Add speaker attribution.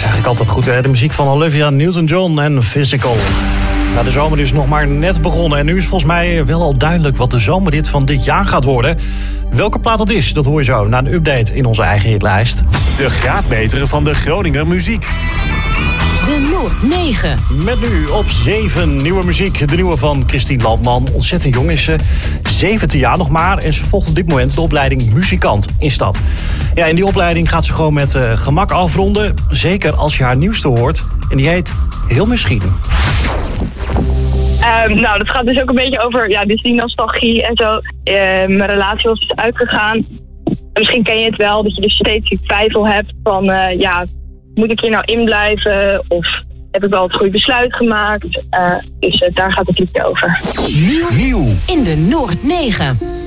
Speaker 1: eigenlijk altijd goed, hè? De muziek van Olivia Newton-John en Physical. Nou, de zomer is nog maar net begonnen en nu is volgens mij wel al duidelijk wat de zomerhit van dit jaar gaat worden. Welke plaat dat is, dat hoor je zo na een update in onze eigen hitlijst.
Speaker 2: De graadmeter van de Groninger muziek.
Speaker 3: De Noord 9.
Speaker 1: Met nu op 7 nieuwe muziek. De nieuwe van Christine Landman. Ontzettend jong is ze. 17 jaar nog maar. En ze volgt op dit moment de opleiding muzikant in Stad. Ja, in die opleiding gaat ze gewoon met gemak afronden. Zeker als je haar nieuwste hoort. En die heet Heel Misschien.
Speaker 4: Nou, dat gaat dus ook een beetje over dus die nostalgie en zo. Mijn relatie was dus uitgegaan. Misschien ken je het wel, dat je dus steeds die twijfel hebt van... moet ik hier nou in blijven? Of heb ik wel het goede besluit gemaakt? Dus daar gaat het liedje over.
Speaker 3: Nieuw in de Noord 9.